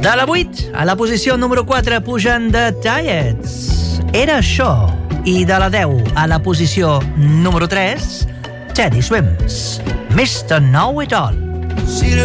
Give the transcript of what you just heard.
De la 8 a la posició número 4 pugen The Tides. Era això. I de la 10 a la posició número 3, Teddy Swims. Mr. Know It All.